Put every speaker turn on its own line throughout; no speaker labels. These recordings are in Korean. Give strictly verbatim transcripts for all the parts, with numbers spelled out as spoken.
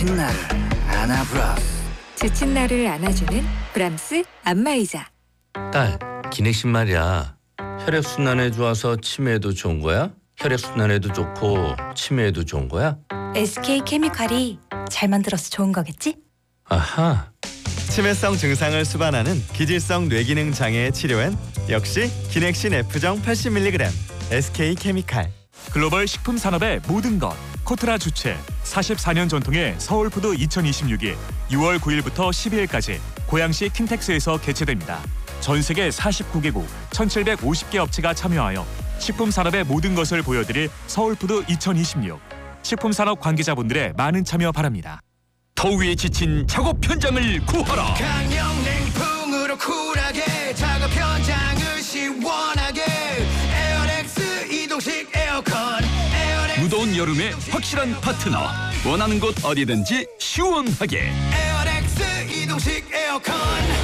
지친 나를 안아브라스.
지친 나를 안아주는 브람스 안마의자.
딸, 기내식 말이야. 혈액순환에 좋아서 치매에도 좋은 거야? 혈액순환에도 좋고 치매에도 좋은 거야?
에스케이 케미칼이 잘 만들어서 좋은 거겠지?
아하.
치매성 증상을 수반하는 기질성 뇌기능 장애의 치료엔 역시 기넥신 F정 팔십 밀리그램 에스케이 케미칼.
글로벌 식품 산업의 모든 것 코트라 주최 사십사 년 전통의 서울푸드 이천이십육이 유월 구일부터 십이일까지 고양시 킨텍스에서 개최됩니다. 전 세계 사십구 개국 천칠백오십 개 업체가 참여하여 식품 산업의 모든 것을 보여드릴 서울푸드 이천이십육. 식품 산업 관계자분들의 많은 참여 바랍니다.
더위에 지친 작업 현장을 구하라.
강력 냉풍으로 쿨하게 작업 현장을 시원하게 에어렉스 이동식 에어컨. 에어렉스
무더운 여름에 확실한 파트너. 원하는 곳 어디든지 시원하게.
에어렉스 이동식 에어컨.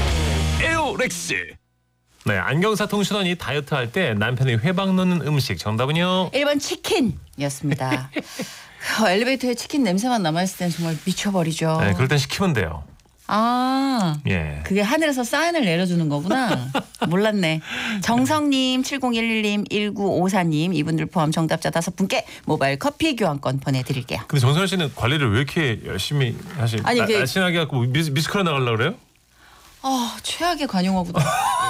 에어렉스.
네, 안경사통 신원이 다이어트 할 때 남편이 회방 넣는 음식 정답은요?
일 번 치킨이었습니다. 어, 엘리베이터에 치킨 냄새만 남아있을 땐 정말 미쳐버리죠.
네, 그럴 땐 시키면 돼요.
아,
예.
그게 하늘에서 사인을 내려주는 거구나. 몰랐네. 정성님, 칠공일일님, 일구오사님 이분들 포함 정답자 다섯 분께 모바일 커피 교환권 보내드릴게요.
근데 정선 씨는 관리를 왜 이렇게 열심히 하시?
아니, 이게-
날씬하게 갖고 미스, 미스코리아 나가려고 그래요?
아, 최악의 관용어구나.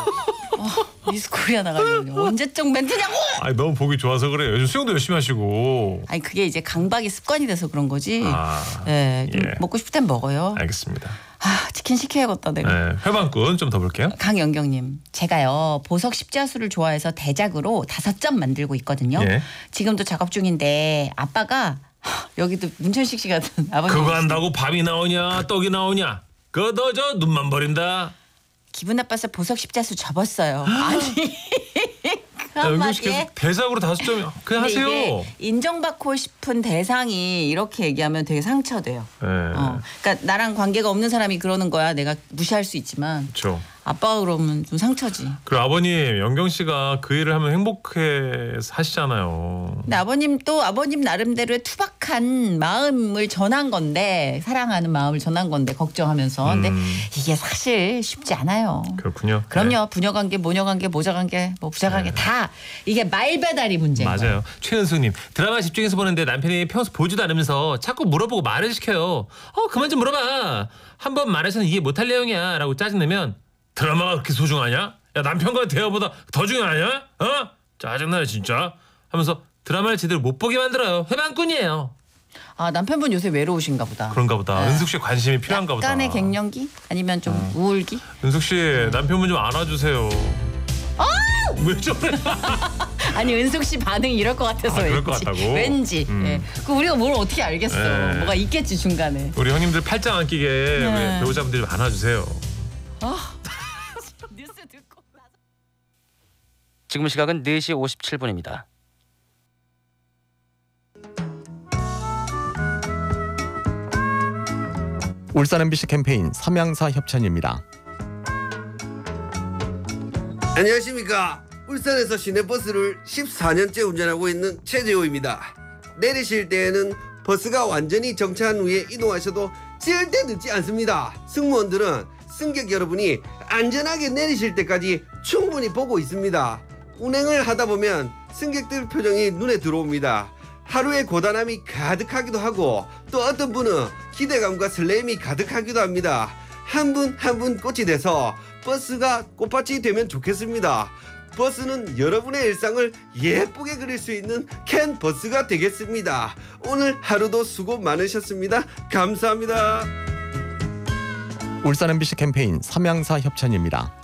아, 미스코리아 나가려고 언제적 멘트냐고!
아니 너무 보기 좋아서 그래요. 요즘 수영도 열심히 하시고.
아니 그게 이제 강박이 습관이 돼서 그런 거지.
아,
네, 좀
예.
먹고 싶을 땐 먹어요.
알겠습니다.
아, 치킨 시켜야겠다 내가.
네, 회방꾼 좀 더 볼게요.
강영경님, 제가요 보석 십자수를 좋아해서 대작으로 다섯 점 만들고 있거든요.
예.
지금도 작업 중인데 아빠가 하, 여기도 문천식 씨 같은 아버님
그거 한다고 밥이 나오냐 떡이 나오냐? 그거 너 저 눈만 버린다.
기분 나빠서 보석 십자수 접었어요. 아니 그
연경 씨
한마디에
계속 대작으로 다섯 점 그냥
근데
하세요.
이게 인정받고 싶은 대상이 이렇게 얘기하면 되게 상처돼요.
네.
어, 그러니까 나랑 관계가 없는 사람이 그러는 거야. 내가 무시할 수 있지만
그렇죠.
아빠가 그러면 좀 상처지.
그리고 아버님 연경 씨가 그 일을 하면 행복해 하시잖아요.
근데 아버님 또 아버님 나름대로의 투박한 마음을 전한 건데 사랑하는 마음을 전한 건데 걱정하면서 근데
음.
이게 사실 쉽지 않아요.
그렇군요.
그럼요.
네.
부녀관계, 모녀관계, 모자관계, 뭐 부자관계 다 이게 말배달이 문제예요.
맞아요. 최은숙님 드라마 집중해서 보는데 남편이 평소 보지도 않으면서 자꾸 물어보고 말을 시켜요. 어 그만 좀 물어봐. 한 번 말해서는 이해 못할 내용이야라고 짜증내면 드라마가 그렇게 소중하냐? 야 남편과 대화보다 더 중요하냐? 어? 짜증나요 진짜. 하면서 드라마를 제대로 못 보게 만들어요. 회방꾼이에요.
아 남편분 요새 외로우신가 보다.
그런가 보다.
네.
은숙 씨 관심이 필요한가 보다.
약간의 갱년기 아니면 좀
어.
우울기?
은숙 씨 남편분 좀 안아주세요. 왜 저래?
아니 은숙 씨 반응이 이럴 것 같아서
아,
왠지.
그럴 것 같다고?
왠지.
음.
예. 그 우리가 뭘 어떻게 알겠어.
네.
뭐가 있겠지 중간에.
우리 형님들 팔짱 안 끼게
네.
배우자분들 좀 안아주세요.
뉴스 듣고 나서.
지금 시각은 네 시 오십칠 분입니다.
울산 엠비씨 캠페인 삼양사 협찬입니다.
안녕하십니까. 울산에서 시내버스를 십사 년째 운전하고 있는 최재호입니다. 내리실 때에는 버스가 완전히 정차한 후에 이동하셔도 절대 늦지 않습니다. 승무원들은 승객 여러분이 안전하게 내리실 때까지 충분히 보고 있습니다. 운행을 하다 보면 승객들 표정이 눈에 들어옵니다. 하루의 고단함이 가득하기도 하고 또 어떤 분은 기대감과 설렘이 가득하기도 합니다. 한 분 한 분 꽃이 돼서 버스가 꽃밭이 되면 좋겠습니다. 버스는 여러분의 일상을 예쁘게 그릴 수 있는 캔 버스가 되겠습니다. 오늘 하루도 수고 많으셨습니다. 감사합니다.
울산 엠비씨 캠페인 삼양사 협찬입니다.